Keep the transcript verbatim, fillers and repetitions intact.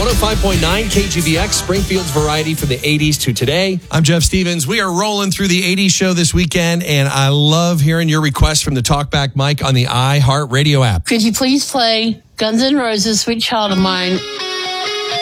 oh five point nine K G B X, Springfield's variety from the eighties to today. I'm Jeff Stevens. We are rolling through the eighties show this weekend, and I love hearing your requests from the Talkback Mike on the iHeartRadio app. Could you please play Guns N' Roses, Sweet Child of Mine?